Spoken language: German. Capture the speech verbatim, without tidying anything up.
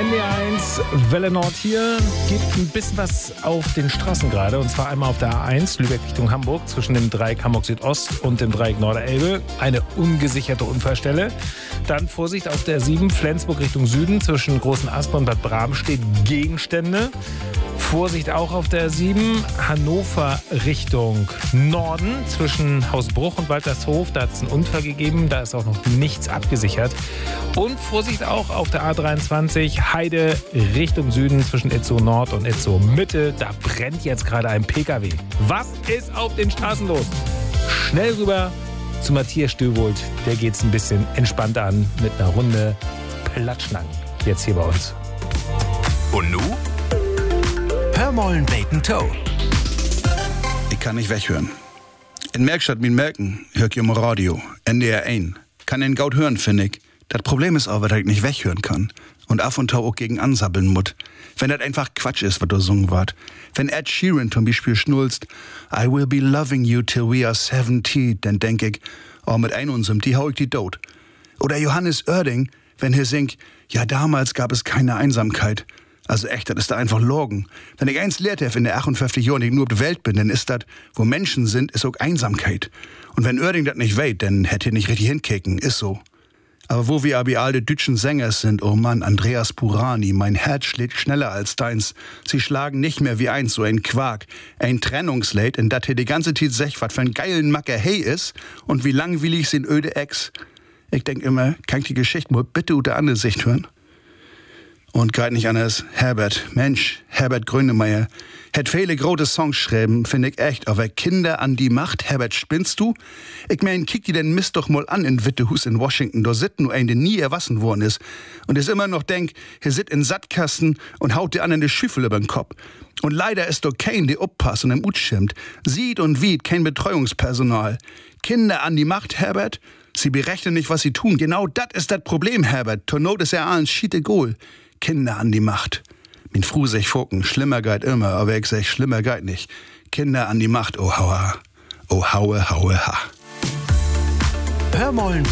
N D R eins, Welle Nord hier. Gibt ein bisschen was auf den Straßen gerade. Und zwar einmal auf der A eins, Lübeck Richtung Hamburg, zwischen dem Dreieck Hamburg Südost und dem Dreieck Norderelbe. Eine ungesicherte Unfallstelle. Dann Vorsicht auf der sieben, Flensburg Richtung Süden, zwischen Großen Asper und Bad Bramstedt Gegenstände. Vorsicht auch auf der sieben, Hannover Richtung Norden, zwischen Hausbruch und Waltershof. Da hat es einen Unfall gegeben, da ist auch noch nichts abgesichert. Und Vorsicht auch auf der A dreiundzwanzig, Heide Richtung Süden, zwischen Itzehoe Nord und Itzehoe Mitte. Da brennt jetzt gerade ein P K W. Was ist auf den Straßen los? Schnell rüber zu Matthias Stöwold. Der geht's ein bisschen entspannter an mit einer Runde Platschnacken. Jetzt hier bei uns. Und nu? Hörmollen Bacon Toe. Ich kann nicht weghören. In Merkstadt min Merken hör ich im Radio, N D R eins. Kann ihn gut hören, finde ich. Das Problem ist aber, dass ich nicht weghören kann. Und af und tau auch gegen ansabbeln muss. Wenn das einfach Quatsch ist, was du sungen wart. Wenn Ed Sheeran zum Beispiel schnulzt, I will be loving you till we are seventy, dann denk ich, oh, mit ein unsem, die hau ich die tot. Oder Johannes Oerding, wenn er singt, ja, damals gab es keine Einsamkeit. Also echt, das ist da einfach Logen. Wenn ich eins lehrt habe in der achtundfünfzig Jahren, die ich nur auf der Welt bin, dann ist das, wo Menschen sind, ist auch Einsamkeit. Und wenn Oerding das nicht weht, dann hätte er nicht richtig hinkicken, ist so. Aber wo wir aber alte deutschen Sänger sind, oh Mann, Andreas Burani, mein Herz schlägt schneller als deins. Sie schlagen nicht mehr wie eins, so ein Quark, ein Trennungslied, in dat hier die ganze Zeit sech, wat für ein geilen Macker hey ist und wie langweilig sind öde Ex. Ich denk immer, kann ich die Geschichte mal bitte unter andere Sicht hören? Und grad nicht anders, Herbert, Mensch, Herbert Grönemeyer, hat viele große Songs schreiben, finde ich echt, aber Kinder an die Macht, Herbert, spinnst du? Ich mein, kick dir den Mist doch mal an in Wittehus in Washington, da sitzt nur ein, der nie erwachsen worden ist und es immer noch denkt, er sitzt in Sattkasten und haut dir an in die Schüffel über den Kopf. Und leider ist doch kein, der uppasst und im Ut schimmt, sieht und wiet kein Betreuungspersonal. Kinder an die Macht, Herbert? Sie berechnen nicht, was sie tun. Genau das ist das Problem, Herbert. Zur Not ist ja allen schiete Goal. Kinder an die Macht. Min Fru sech Foken, schlimmer geit immer, aber ich sech, schlimmer geit nicht. Kinder an die Macht, oh haua, oh haue, haue, ha. Hörmollen